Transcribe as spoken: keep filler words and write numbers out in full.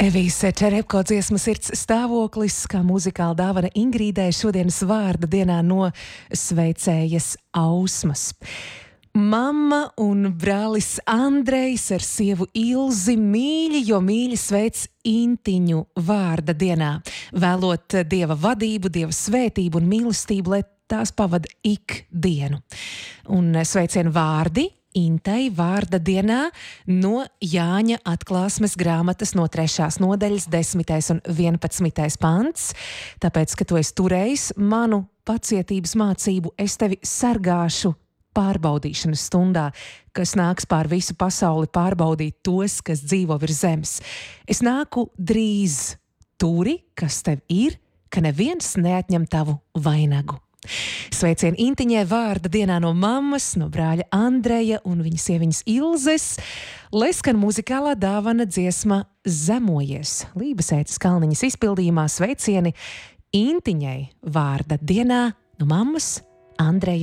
Evijas Čerepko dziesma Sirds stāvoklis, kā muzikāla dāvana Ingrīdai šodienas vārda dienā no sveicējas Ausmas. Mamma un brālis Andrejs ar sievu Ilzi mīļi, jo mīļi sveic Intiņu vārda dienā, vēlot Dieva vadību, Dieva svētību un mīlestību, lai tās pavada ikdienu. Un sveicienu vārdi Intai vārda dienā no Jāņa atklāsmes grāmatas no trešās nodaļas desmitais un vienpadsmitais pants, tāpēc, ka tu esi turējis manu pacietības mācību, es tevi sargāšu pārbaudīšanas stundā, kas nāks pār visu pasauli pārbaudīt tos, kas dzīvo virs zemes. Es nāku drīz, turi, kas tev ir, ka neviens neatņem tavu vainagu. Sveicien Intiņai vārda dienā no mammas, no brāļa Andreja un viņa sieviņas Ilzes, lai skan muzikālā dāvana dziesma Zemojies. Lībesētas Kalniņas izpildījumā sveicieni Intiņai vārda dienā no mammas, Andreja